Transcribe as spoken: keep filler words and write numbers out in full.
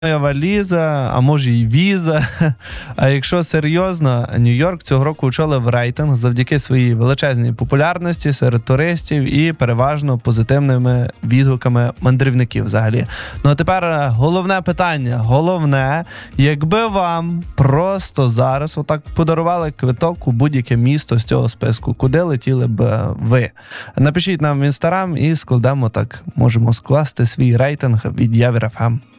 валіза, а може й віза. А якщо серйозно, Нью-Йорк цього року очолив рейтинг завдяки своїй величезній популярності серед туристів і переважно позитивними відгуками мандрівників взагалі. Ну а тепер головне питання. Головне, якби вам просто зараз отак подарували квиток у будь-яке місто з цього списку, куди летіли б ви? Напишіть нам в Інстаграм і складемо так, можемо скласти свій рейтинг від Явір еф ем.